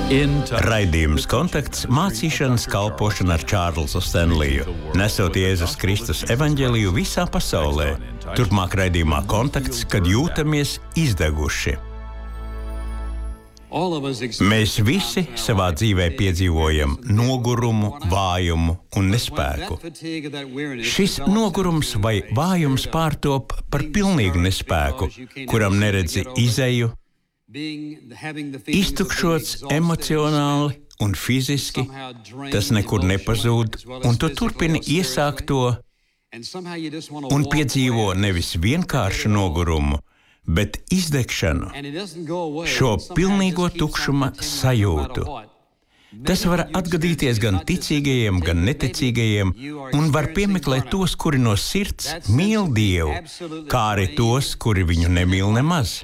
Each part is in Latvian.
Raidījums Kontakts mācīšanas kalpošana ar Čārlzu Stenliju, nesot Jēzus Kristus evaņģeliju visā pasaulē. Turpmāk raidījumā Kontakts, kad jūtamies izdeguši. Mēs visi savā dzīvē piedzīvojam nogurumu, vājumu un nespēku. Šis nogurums vai vājums pārtop par pilnīgu nespēku, kuram neredzi izeju, iztukšots emocionāli un fiziski, tas nekur nepazūd, un tu turpini iesākto un piedzīvo nevis vienkāršu nogurumu, bet izdegšanu, šo pilnīgo tukšuma sajūtu. Tas var atgadīties gan ticīgajiem, gan neticīgajiem, un var piemeklēt tos, kuri no sirds mīl Dievu, kā arī tos, kuri viņu nemīl nemaz.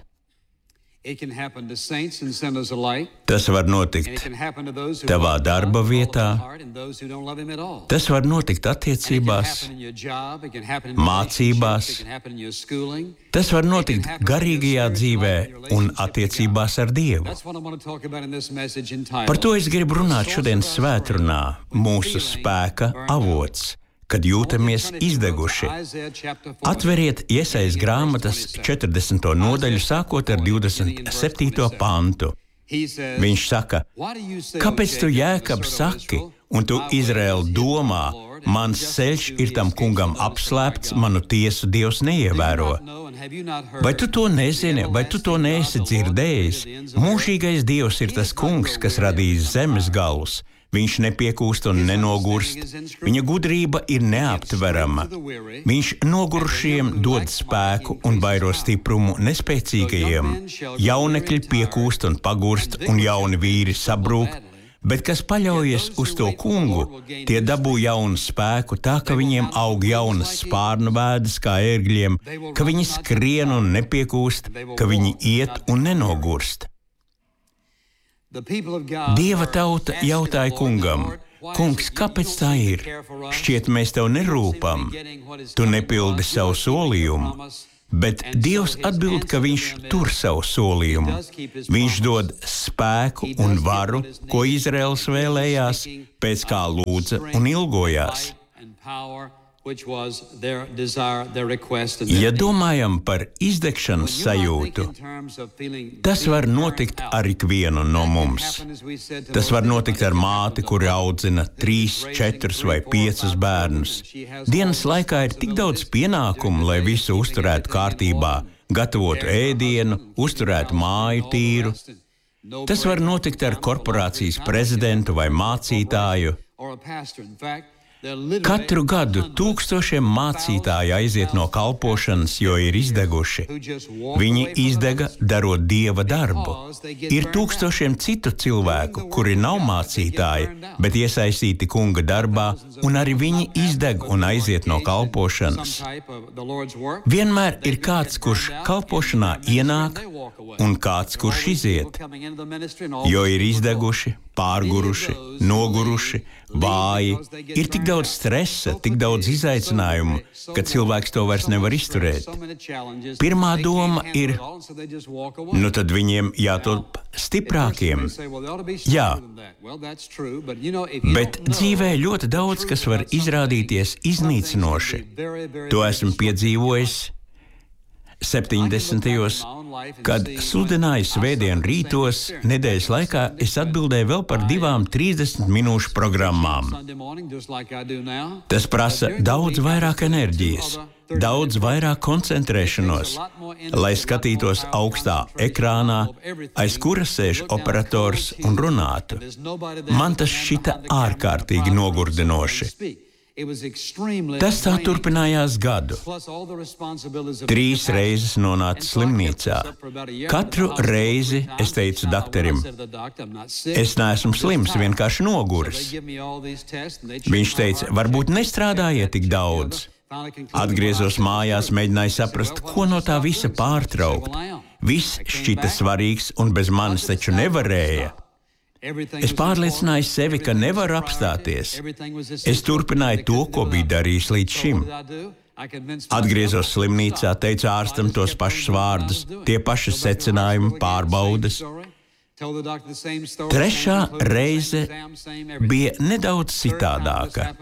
Tas var notikt tavā darba vietā, tas var notikt attiecībās, mācībās, tas var notikt garīgajā dzīvē un attiecībās ar Dievu. Par to es gribu runāt šodien svētrunā, mūsu spēka avots, kad jūtamies izdeguši. Atveriet Jesajas grāmatas 40. nodaļu, sākot ar 27. pantu. Viņš saka, kāpēc tu, Jēkab, saki, un tu, Izraēl, domā, mans ceļš ir tam kungam apslēpts, manu tiesu Dievs neievēro. Vai tu to nezini, vai tu to neesi dzirdējis? Mūžīgais Dievs ir tas kungs, kas radījis zemes galus. Viņš nepiekūst un nenogurst. Viņa gudrība ir neaptverama. Viņš nogurušiem dod spēku un vairo stiprumu nespēcīgajiem. Jaunekļi piekūst un pagurst, un jauni vīri sabrūk, bet kas paļaujas uz to kungu, tie dabū jaunu spēku, tā ka viņiem aug jaunas spārnu vēdas kā ērgļiem, ka viņi skrien un nepiekūst, ka viņi iet un nenogurst. Dieva tauta jautāja kungam, kungs, kāpēc tā ir? Šķiet, mēs tev nerūpam, tu nepildi savu solījumu, bet Dievs atbild, ka viņš tur savu solījumu. Viņš dod spēku un varu, ko Izraels vēlējās, pēc kā lūdza un ilgojās. Ja domājam par izdegšanas sajūtu, tas var notikt ar ikvienu no mums. Tas var notikt ar māti, kuri audzina 3, 4 vai 5 bērnus. Dienas laikā ir tik daudz pienākumu, lai visu uzturētu kārtībā, gatavotu ēdienu, uzturētu māju tīru. Tas var notikt ar korporācijas prezidentu vai mācītāju. Katru gadu tūkstošiem mācītāji aiziet no kalpošanas, jo ir izdeguši. Viņi izdega, darot Dieva darbu. Ir tūkstošiem citu cilvēku, kuri nav mācītāji, bet iesaistīti kunga darbā, un arī viņi izdeg un aiziet no kalpošanas. Vienmēr ir kāds, kurš kalpošanā ienāk, un kāds, kurš iziet, jo ir izdeguši, pārguruši, noguruši, vāji. Ir tik daudz stresa, tik daudz izaicinājumu, ka cilvēks to vairs nevar izturēt. Pirmā doma ir, nu tad viņiem jātop stiprākiem. Jā, bet dzīvē ļoti daudz, kas var izrādīties iznīcinoši. To esmu piedzīvojis 70. Kad sludināju svētdienu rītos, nedēļas laikā es atbildēju vēl par 2 30 minūšu programmām. Tas prasa daudz vairāk enerģijas, daudz vairāk koncentrēšanos, lai skatītos augstā ekrānā, aiz kura sēž operators un runātu. Man tas šķita ārkārtīgi nogurdinoši. Tas tā turpinājās gadu. 3 reizes nonācu slimnīcā. Katru reizi es teicu doktorim, es neesmu slims, vienkārši noguris. Viņš teica, varbūt nestrādājiet tik daudz. Atgriezos mājās, mēģināju saprast, ko no tā visa pārtraukt. Viss šķita svarīgs un bez manis taču nevarēja. Es pārliecināju sevi, ka nevaru apstāties. Es turpināju to, ko biju darījis līdz šim. Atgriezos slimnīcā, teicu ārstam tos pašus vārdus, tie paši secinājumi, pārbaudes. Trešā reize bija nedaudz citādāka.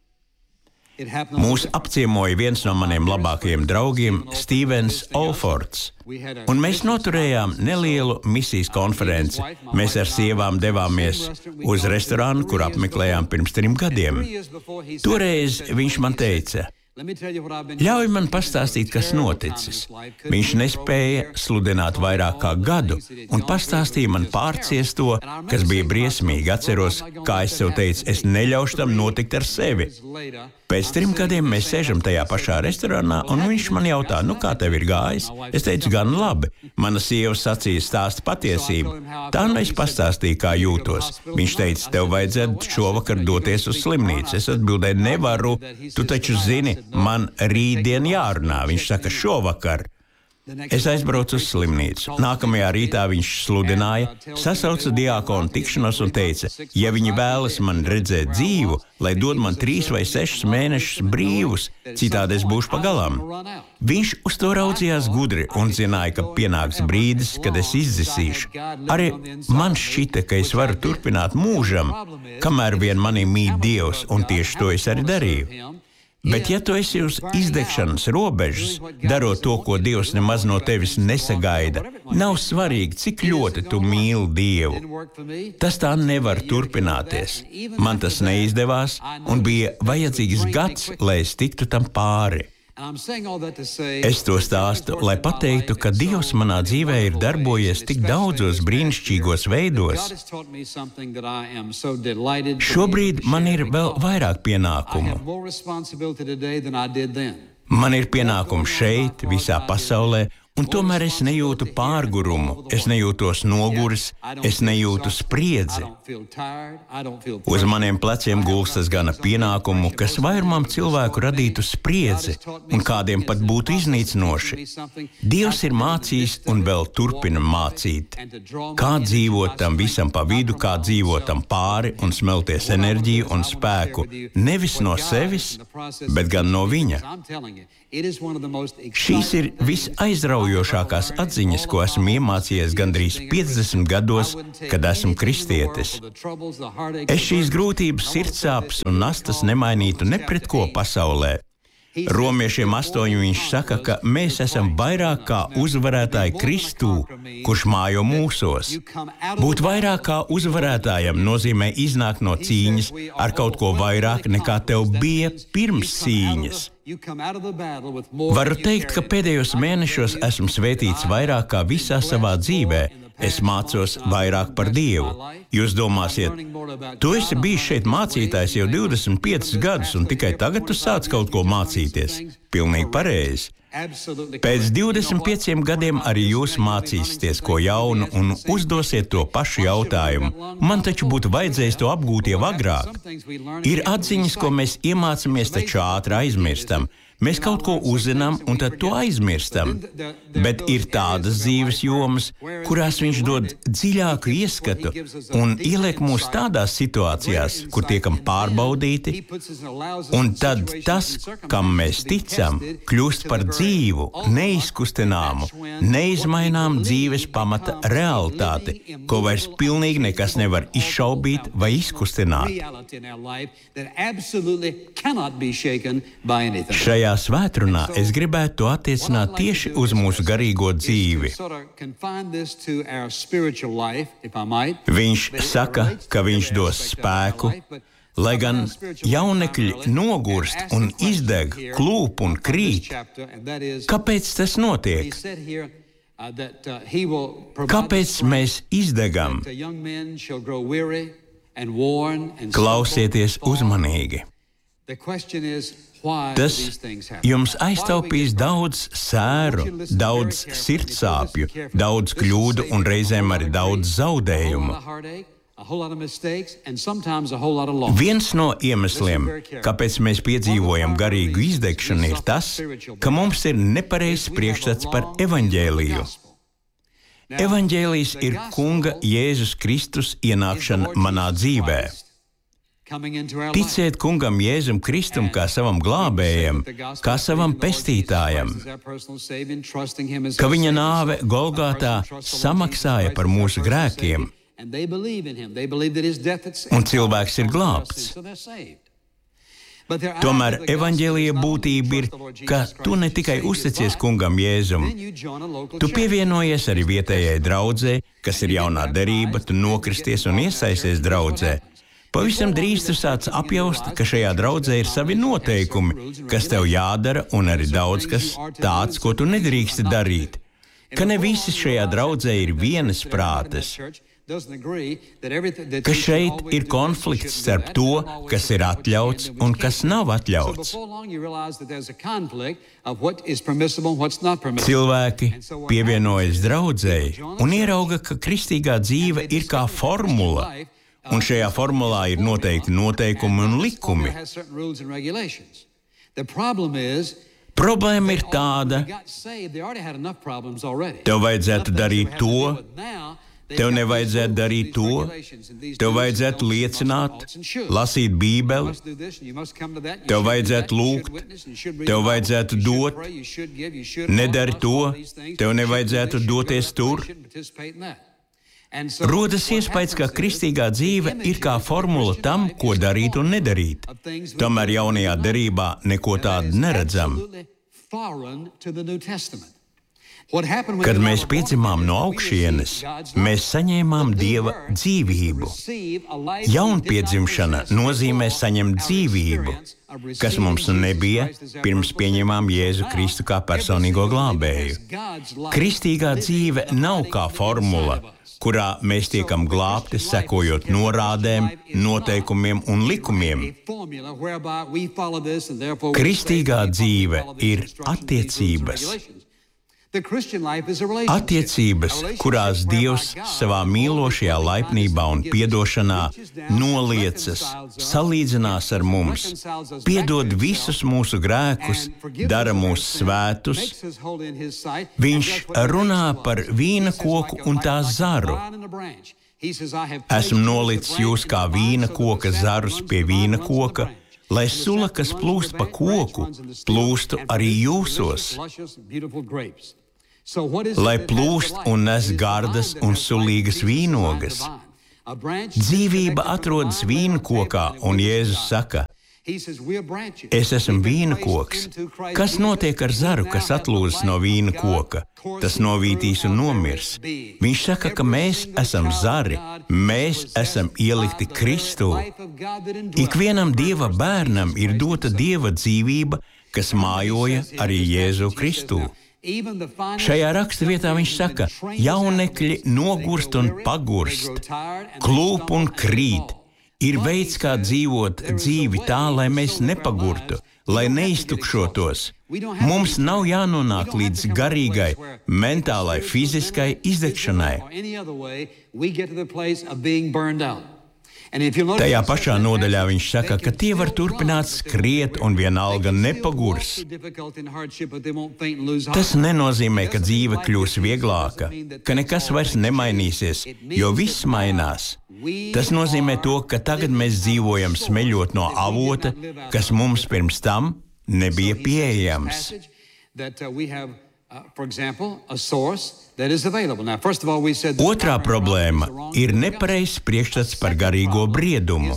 Mūs apciemoja viens no maniem labākajiem draugiem, Stevens Olfords, un mēs noturējām nelielu misijas konferenci. Mēs ar sievām devāmies uz restorānu, kur apmeklējām pirms 3 gadiem. Toreiz viņš man teica: ļauj man pastāstīt, kas noticis. Viņš nespēja sludināt vairāk kā gadu un pastāstīja man pārciesto, kas bija briesmīgi. Atceros, kā es sev teicu, es neļaušu tam notikt ar sevi. Pēc 3 gadiem mēs sēžam tajā pašā restorānā, un viņš man jautā, kā tev ir gājis? Es teicu, gan labi. Mana sieva sacīja, stāsta patiesību. Tā nu es pastāstīju, kā jūtos. Viņš teica, tev vajadzētu šovakar doties uz slimnīcu. Es atbildēju, nevaru, tu taču zini, man rītdien jārunā. Viņš saka, šovakar. Es aizbraucu uz slimnīcu. Nākamajā rītā viņš sludināja, sasauca diākonu tikšanos un teica, ja viņi vēlas man redzēt dzīvu, lai dod man 3 vai 6 mēnešus brīvus, citādi es būšu pagalām. Viņš uz to raudzījās gudri un zināja, ka pienāks brīdis, kad es izdzisīšu. Arī man šķita, ka es varu turpināt mūžam, kamēr vien manī mīt Dievs, un tieši to es arī darīju. Bet ja tu esi uz izdegšanas robežas, darot to, ko Dievs nemaz no tevis nesagaida, nav svarīgi, cik ļoti tu mīli Dievu. Tas tā nevar turpināties. Man tas neizdevās, un bija vajadzīgs gads, lai es tiktu tam pāri. Es to stāstu, lai pateiktu, ka Dievs manā dzīvē ir darbojies tik daudzos brīnišķīgos veidos. Šobrīd man ir vēl vairāk pienākumu. Man ir pienākumi šeit, visā pasaulē, un tomēr es nejūtu pārgurumu, es nejūtos noguris, es nejūtu spriedzi. Uz maniem pleciem gulstas gana pienākumu, kas vairumam cilvēku radītu spriedzi un kādiem pat būtu iznīcinoši. Dievs ir mācījis un vēl turpina mācīt. Kā dzīvot tam visam pa vidu, kā dzīvot tam pāri un smelties enerģiju un spēku nevis no sevis, bet gan no viņa. Šīs ir visaizraujošākās atziņas, ko esmu iemācījies gandrīz 50 gados, kad esmu kristietis. Es šīs grūtības, sirdsāpes un nastas nemainītu ne pret ko pasaulē. Romiešiem 8 viņš saka, ka mēs esam vairāk kā uzvarētāji Kristū, kurš mājo mūsos. Būt vairāk kā uzvarētājam nozīmē iznākt no cīņas ar kaut ko vairāk nekā tev bija pirms cīņas. Varu teikt, ka pēdējos mēnešos esmu svētīts vairāk kā visā savā dzīvē. Es mācos vairāk par Dievu. Jūs domāsiet, tu esi bijis šeit mācītājs jau 25 gadus un tikai tagad tu sāc kaut ko mācīties. Pilnīgi pareizi. Pēc 25 gadiem arī jūs mācīsieties ko jaunu un uzdosiet to pašu jautājumu. Man taču būtu vajadzējis to apgūt jau agrāk. Ir atziņas, ko mēs iemācāmies, taču ātri aizmirstam. Mēs kaut ko uzzinām un tad to aizmirstam. Bet ir tādas dzīves jomas, kurās viņš dod dziļāku ieskatu un ieliek mūs tādās situācijās, kur tiekam pārbaudīti, un tad tas, kam mēs ticam, kļūst par dzīvu, neizkustināmu, neizmainām dzīves pamata realitāti, ko vairs pilnīgi nekas nevar izšaubīt vai izkustināt. Šajā svētrunā es gribētu to attiecināt tieši uz mūsu garīgo dzīvi. Viņš saka, ka viņš dos spēku, lai gan jaunekļi nogurst un izdeg, klūp un krīt. Kāpēc tas notiek? Kāpēc mēs izdegam? Klausieties uzmanīgi. Tas jums aiztaupīs daudz sēru, daudz sirdsāpju, daudz kļūdu un reizēm arī daudz zaudējumu. Viens no iemesliem, kāpēc mēs piedzīvojam garīgu izdegšanu, ir tas, ka mums ir nepareizs priekšstats par evaņģēliju. Evaņģēlijs ir Kunga Jēzus Kristus ienākšana manā dzīvē. Ticiet Kungam Jēzum Kristum kā savam glābējam, kā savam pestītājam, ka viņa nāve Golgātā samaksāja par mūsu grēkiem, un cilvēks ir glābts. Tomēr evaņģēlija būtība ir, ka tu ne tikai uzticies kungam Jēzum, tu pievienojies arī vietējai draudzē, kas ir jaunā derība, tu nokristies un iesaisties draudzē. Pavisam drīz tu sāc apjaust, ka šajā draudzē ir savi noteikumi, kas tev jādara, un arī daudz kas tāds, ko tu nedrīksti darīt. Ka ne visi šajā draudzē ir vienas prātes, ka šeit ir konflikts starp to, kas ir atļauts un kas nav atļauts. Cilvēki pievienojas draudzēji un ierauga, ka kristīgā dzīve ir kā formula, un šajā formulā ir noteikti noteikumi un likumi. Problēma ir tāda, tev vajadzētu darīt to, tev nevajadzētu darīt to, tev vajadzētu liecināt, lasīt Bībeli, tev vajadzētu lūgt, tev vajadzētu dot, nedari to, tev nevajadzētu doties tur. Rodas iespējas, ka kristīgā dzīve ir kā formula tam, ko darīt un nedarīt. Tomēr jaunajā derībā neko tādu neredzam. Kad mēs piedzimām no augšienes, mēs saņēmām Dieva dzīvību. Jaunpiedzimšana nozīmē saņemt dzīvību, kas mums nebija pirms pieņemām Jēzu Kristu kā personīgo glābēju. Kristīgā dzīve nav kā formula, kurā mēs tiekam glābti, sekojot norādēm, noteikumiem un likumiem. Kristīgā dzīve ir attiecības. Attiecības, kurās Dievs savā mīlošajā laipnībā un piedošanā noliecas, salīdzinās ar mums, piedod visus mūsu grēkus, dara mūs svētus. Viņš runā par vīna koku un tā zaru. Esmu nolicis jūs kā vīna koka zarus pie vīna koka, lai sula, kas plūst pa koku, plūstu arī jūsos. Lai plūst un nes gardas un sulīgas vīnogas. Dzīvība atrodas vīnkokā, un Jēzus saka, es esmu vīnkoks. Kas notiek ar zaru, kas atlūzas no vīna koka? Tas novītīs un nomirs. Viņš saka, ka mēs esam zari, mēs esam ielikti Kristū. Ikvienam Dieva bērnam ir dota Dieva dzīvība, kas mājoja arī Jēzu Kristū. Šajā raksturvietā viņš saka, jaunekļi nogurst un pagurst, klūp un krīt. Ir veids, kā dzīvot dzīvi tā, lai mēs nepagurtu, lai neiztukšotos. Mums nav jānonāk līdz garīgai, mentālai, fiziskai izdegšanai. Tajā pašā nodaļā viņš saka, ka tie var turpināt skriet un vienalga nepagurs. Tas nenozīmē, ka dzīve kļūs vieglāka, ka nekas vairs nemainīsies, jo viss mainās. Tas nozīmē to, ka tagad mēs dzīvojam smeļot no avota, kas mums pirms tam nebija pieejams. Otrā problēma ir nepareizs priekšstats par garīgo briedumu.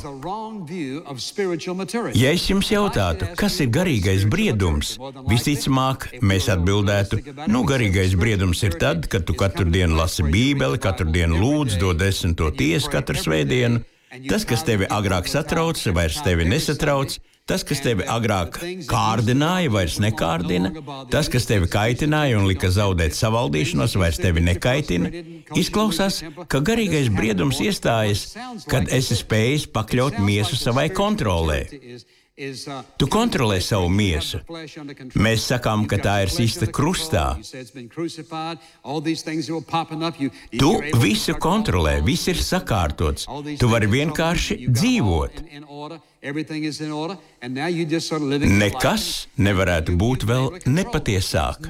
Ja es jums jautātu, kas ir garīgais briedums, visticamāk, mēs atbildētu, garīgais briedums ir tad, kad tu katru dienu lasi Bībeli, katru dienu lūdz, dod 10. tiesu katru svētdienu. Tas, kas tevi agrāk satrauc, vairs tevi nesatrauc. Tas, kas tevi agrāk kārdināja, vairs nekārdina. Tas, kas tevi kaitināja un lika zaudēt savaldīšanos, vairs tevi nekaitina. Izklausās, ka garīgais briedums iestājas, kad esi spējis pakļaut miesu savai kontrolē. Tu kontrolē savu miesu. Mēs sakām, ka tā ir sista krustā. Tu visu kontrolē, viss ir sakārtots. Tu vari vienkārši dzīvot. Nekas nevarētu būt vēl nepatiesāk.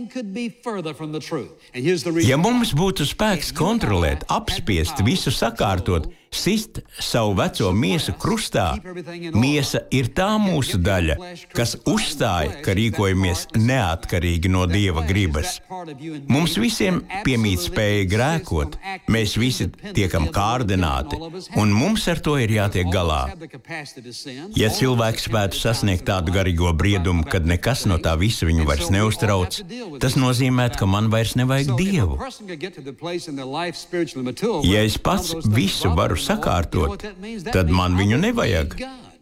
Ja mums būtu spēks kontrolēt, apspiest, visu sakārtot, sist savu veco miesu krustā, miesa ir tā mūsu daļa, kas uzstāja, ka rīkojamies neatkarīgi no Dieva gribas. Mums visiem piemīt spēja grēkot, mēs visi tiekam kārdināti, un mums ar to ir jātiek galā. Ja cilvēks spētu sasniegt tādu garīgo briedumu, kad nekas no tā visa viņu vairs neuztrauc, tas nozīmē, ka man vairs nevajag Dievu. Ja es pats visu varu sakārtot, tad man viņu nevajag.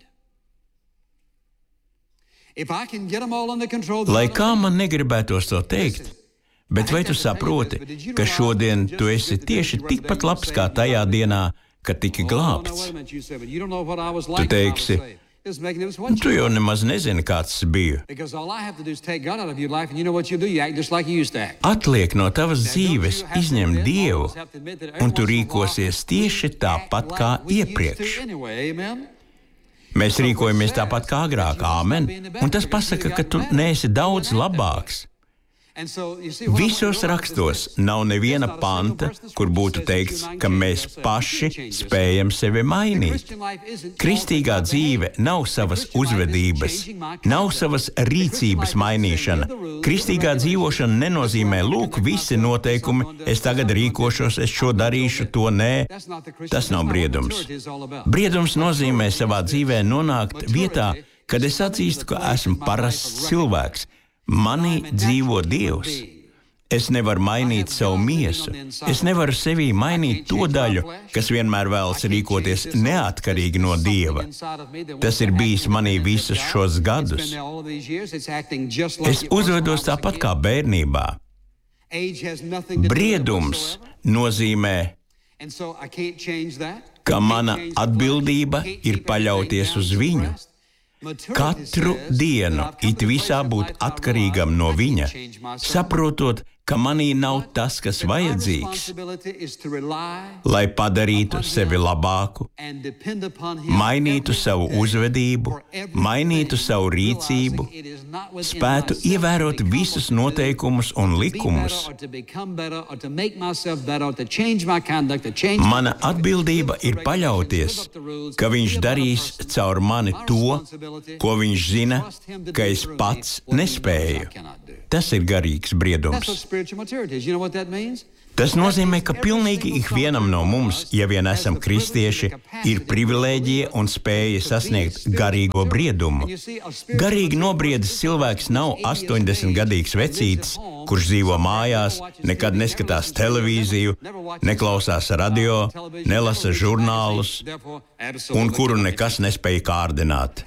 Lai kā man negribētos to teikt, bet vai tu saproti, ka šodien tu esi tieši tikpat labs kā tajā dienā, kad tiki glābts? Tu teiksi, tu jau nemaz nezini, kāds es biju. Atliek no tavas dzīves izņemt Dievu, un tu rīkosies tieši tāpat kā iepriekš. Mēs rīkojamies tāpat kā agrāk, āmen, un tas pasaka, ka tu neesi daudz labāks. Visos rakstos nav neviena panta, kur būtu teikts, ka mēs paši spējam sevi mainīt. Kristīgā dzīve nav savas uzvedības, nav savas rīcības mainīšana. Kristīgā dzīvošana nenozīmē, lūk, visi noteikumi, es tagad rīkošos, es šo darīšu, to nē. Tas nav briedums. Briedums nozīmē savā dzīvē nonākt vietā, kad es atzīstu, ka esmu parasts cilvēks. Manī dzīvo Dievs. Es nevaru mainīt savu miesu. Es nevaru sevī mainīt to daļu, kas vienmēr vēlas rīkoties neatkarīgi no Dieva. Tas ir bijis manī visus šos gadus. Es uzvedos tāpat kā bērnībā. Briedums nozīmē, ka mana atbildība ir paļauties uz viņu. Katru dienu it visā būt atkarīgam no viņa, saprotot, ka manī nav tas, kas vajadzīgs, lai padarītu sevi labāku, mainītu savu uzvedību, mainītu savu rīcību, spētu ievērot visus noteikumus un likumus. Mana atbildība ir paļauties, ka viņš darīs caur mani to, ko viņš zina, ka es pats nespēju. Tas ir garīgs briedums. Tas nozīmē, ka pilnīgi ikvienam no mums, ja vien esam kristieši, ir privilēģija un spēja sasniegt garīgo briedumu. Garīgi nobriedis cilvēks nav 80-gadīgs vecītis, kurš dzīvo mājās, nekad neskatās televīziju, neklausās radio, nelasa žurnālus un kuru nekas nespēja kārdināt.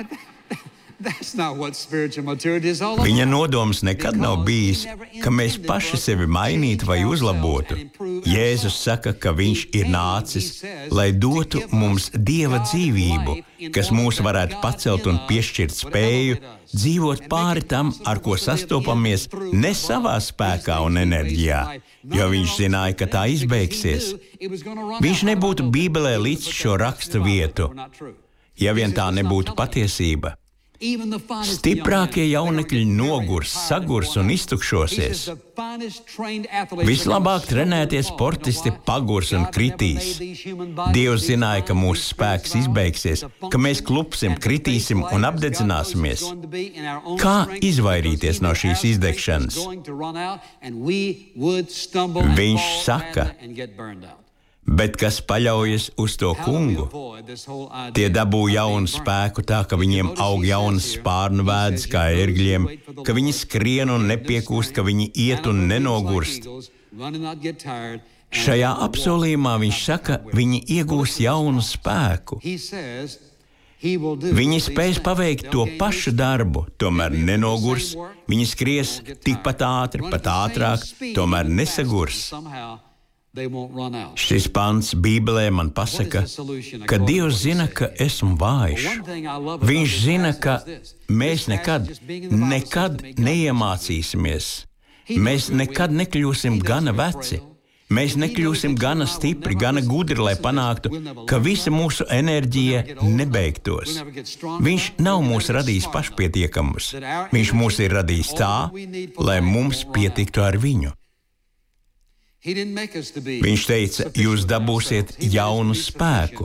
Viņa nodoms nekad nav bijis, ka mēs paši sevi mainītu vai uzlabotu. Jēzus saka, ka viņš ir nācis, lai dotu mums Dieva dzīvību, kas mūs varētu pacelt un piešķirt spēju dzīvot pāri tam, ar ko sastopamies, ne savā spēkā un enerģijā, jo viņš zināja, ka tā izbeigsies. Viņš nebūtu Bībelē līdz šo rakstu vietu, ja vien tā nebūtu patiesība. Stiprākie jaunekļi nogurs, sagurs un iztukšosies. Vislabāk trenētie sportisti pagurs un kritīs. Dievs zināja, ka mūsu spēks izbeigsies, ka mēs klupsim, kritīsim un apdedzināsimies. Kā izvairīties no šīs izdegšanas? Viņš saka, bet kas paļaujas uz to kungu, tie dabū jaunu spēku tā, ka viņiem aug jaunas spārnu vēdes kā ērgļiem, ka viņi skrien un nepiekūst, ka viņi iet un nenogurst. Šajā apsolījumā viņš saka, viņi iegūs jaunu spēku. Viņi spēs paveikt to pašu darbu, tomēr nenogurs, viņi skries tikpat ātri, pat ātrāk, tomēr nesagurs. Šis pants Bībelē man pasaka, ka Dievs zina, ka esmu vājš. Viņš zina, ka mēs nekad neiemācīsimies. Mēs nekad nekļūsim gana veci. Mēs nekļūsim gana stipri, gana gudri, lai panāktu, ka visa mūsu enerģija nebeigtos. Viņš nav mūs radījis pašpietiekamus. Viņš mūs ir radījis tā, lai mums pietiktu ar viņu. Viņš teica, jūs dabūsiet jaunu spēku.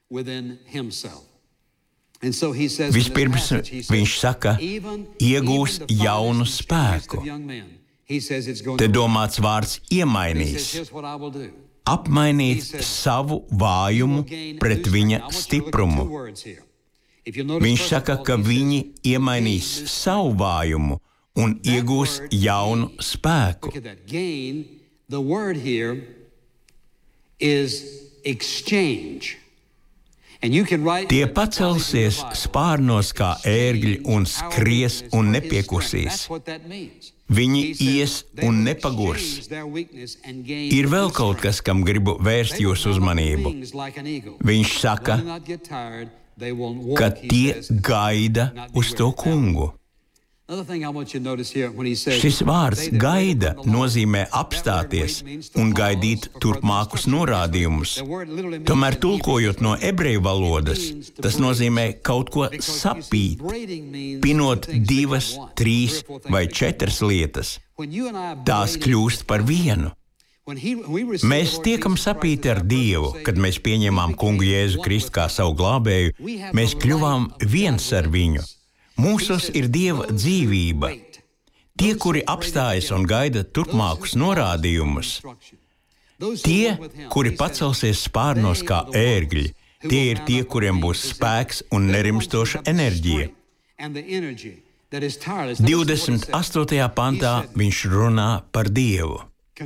Vispirms viņš saka, iegūs jaunu spēku. Te domāts vārds iemainīs. Apmainīt savu vājumu pret viņa stiprumu. Viņš saka, ka viņi iemainīs savu vājumu un iegūs jaunu spēku. The word here is exchange. Tie pacelsies spārnos kā ērgļi un skries un nepiekusīs. Viņi ies un nepagurs. Ir vēl kaut kas, kam gribu vērst jūsu uzmanību. Viņš saka, ka tie gaida uz to kungu. Šis vārds gaida nozīmē apstāties un gaidīt turpmākus norādījumus. Tomēr tulkojot no ebreju valodas, tas nozīmē kaut ko sapīt, pinot 2, 3 vai 4 lietas. Tās kļūst par vienu. Mēs tiekam sapīti ar Dievu, kad mēs pieņēmām kungu Jēzu Kristu kā savu glābēju, mēs kļuvām viens ar viņu. Mūsos ir Dieva dzīvība. Tie, kuri apstājas un gaida turpmākus norādījumus, tie, kuri pacelsies spārnos kā ērgļi, tie ir tie, kuriem būs spēks un nerimstoša enerģija. 28. pantā viņš runā par Dievu.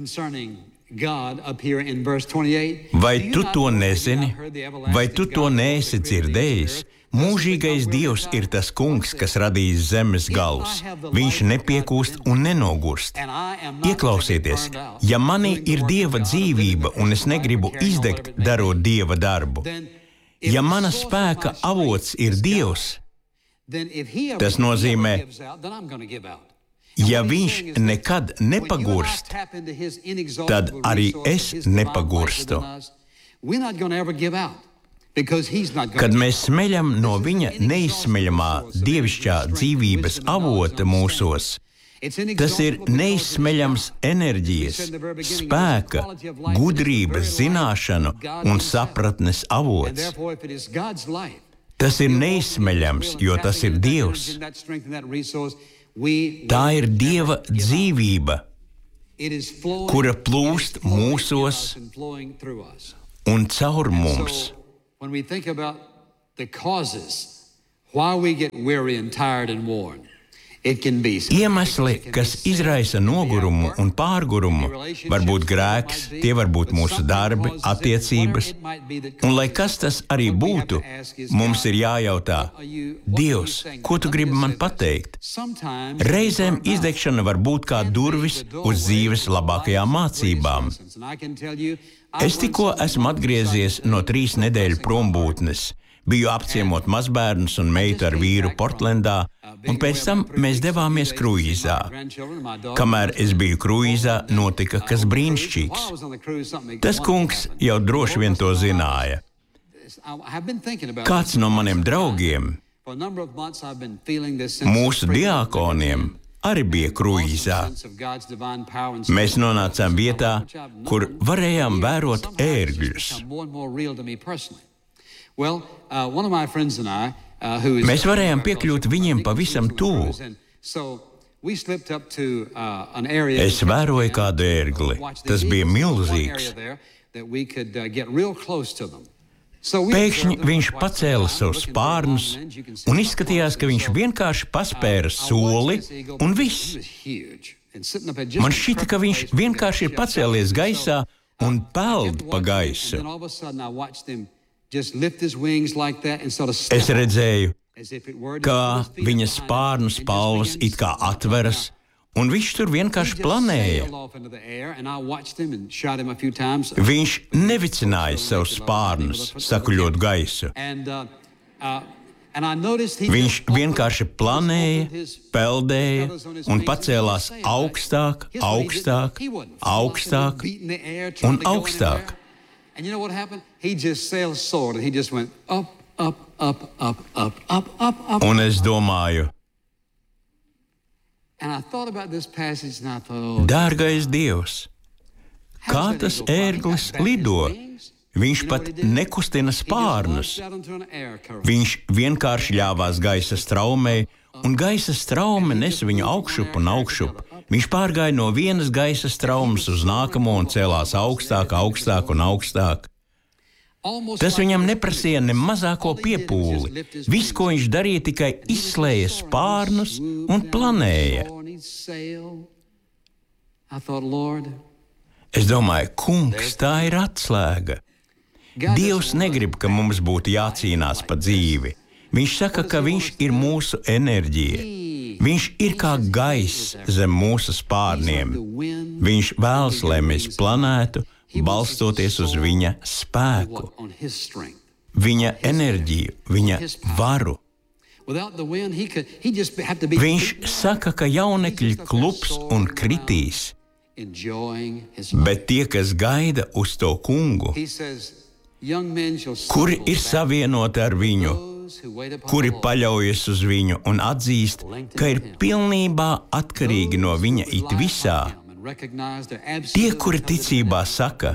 Vai tu to nezini? Vai tu to neesi dzirdējis? Mūžīgais Dievs ir tas kungs, kas radījis zemes galus. Viņš nepiekūst un nenogurst. Ieklausieties, ja manī ir Dieva dzīvība un es negribu izdegt, darot Dieva darbu, ja mana spēka avots ir Dievs, tas nozīmē, ja viņš nekad nepagurst, tad arī es nepagurstu. Kad mēs smeļam no viņa neizsmeļamā dievišķā dzīvības avota mūsos, tas ir neizsmeļams enerģijas, spēka, gudrības, zināšanu un sapratnes avots. Tas ir neizsmeļams, jo tas ir Dievs. Tā ir Dieva dzīvība, kura plūst mūsos un caur mums. When we think about the causes why we get weary and tired and worn, it can be iemesli, kas izraisa nogurumu un pārgurumu, var būt grēks, tie var būt mūsu darbi, attiecības, un lai kas tas arī būtu, mums ir jājautā, Dievs, ko tu gribi man pateikt? Reizēm izdegšana var būt kā durvis uz dzīves labākajām mācībām. Es tikko esmu atgriezies no 3 nedēļu prombūtnes. Biju apciemot mazbērnus un meitu ar vīru Portlendā, un pēc tam mēs devāmies kruīzā. Kamēr es biju kruīzā, notika kas brīnišķīgs. Tas kungs jau droši vien to zināja. Kāds no maniem draugiem, mūsu diakoniem, arī bija kruīzā. Mēs nonācām vietā, kur varējām vērot ērgļus. Mēs varējām piekļūt viņiem pavisam tuvu. Es vēroju kādu ērgli. Tas bija milzīgs. Pēkšņi viņš pacēla savus spārnus un izskatījās, ka viņš vienkārši paspēra soli un viss. Man šķita, ka viņš vienkārši ir pacēlies gaisā un peld pa gaisu. Es redzēju, kā viņa spārnu spalvas it kā atveras, un viņš tur vienkārši planēja. Viņš nevicināja savus spārnus, sakuļot gaisu. Viņš vienkārši planēja, peldēja un pacēlās augstāk, augstāk, augstāk un augstāk. And you know what happened? He just sailed soared and he just went up, up, up, up, up, up, up, up. Un es domāju, and I thought about this passage and I thought, dārgais Dievs, kā tas ērglis lido? Viņš pat nekustina spārnus. Viņš vienkārši ļāvās gaisa straumei, un gaisa straume nes viņu augšup un augšup. Viņš pārgāja no vienas gaisa straumes uz nākamo un cēlās augstāk, augstāk un augstāk. Tas viņam neprasīja ne mazāko piepūli. Viss, ko viņš darīja, tikai izslēja spārnus un planēja. Es domāju, kungs, tā ir atslēga. Dievs negrib, ka mums būtu jācīnās pa dzīvi. Viņš saka, ka viņš ir mūsu enerģija. Viņš ir kā gaiss zem mūsu spārniem. Viņš vēlas, lai mēs planētu, balstoties uz viņa spēku, viņa enerģiju, viņa varu. Viņš saka, ka jaunekļi klups un kritīs, bet tie, kas gaida uz to kungu, kuri ir savienoti ar viņu, kuri paļaujas uz viņu un atzīst, ka ir pilnībā atkarīgi no viņa it visā. Tie, kuri ticībā saka,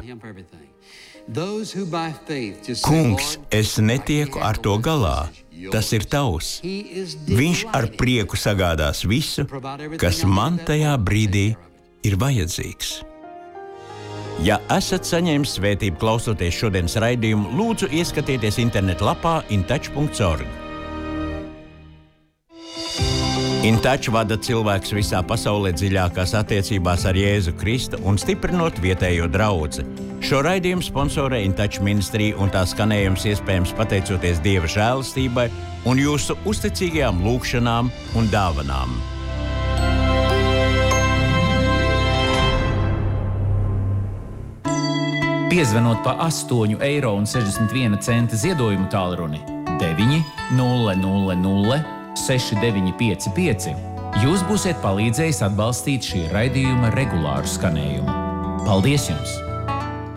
kungs, es netieku ar to galā, tas ir tavs. Viņš ar prieku sagādās visu, kas man tajā brīdī ir vajadzīgs. Ja esat saņēmis svētību klausoties šodienas raidījumu, lūdzu ieskatieties interneta lapā intouch.org. InTouch vada cilvēks visā pasaulē dziļākās attiecībās ar Jēzu Kristu un stiprinot vietējo draudzi. Šo raidījumu sponsorē InTouch ministrija un tā skanējums iespējams pateicoties Dieva žēlastībai un jūsu uzticīgajām lūgšanām un dāvanām. Piezvanot pa 8,61 € ziedojumu tālruni 900 6955, jūs būsiet palīdzējis atbalstīt šī raidījuma regulāru skanējumu. Paldies jums!